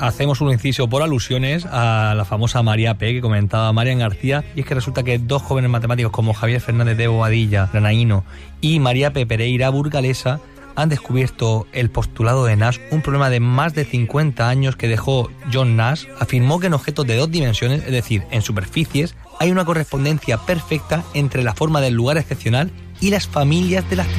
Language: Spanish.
hacemos un inciso por alusiones a la famosa María P. que comentaba Marian García, y es que resulta que dos jóvenes matemáticos como Javier Fernández de Bobadilla, granaíno, y María P. Pereira, burgalesa, han descubierto el postulado de Nash, un problema de más de 50 años que dejó John Nash. Afirmó que en objetos de 2 dimensiones, es decir, en superficies, hay una correspondencia perfecta entre la forma del lugar excepcional y las familias de las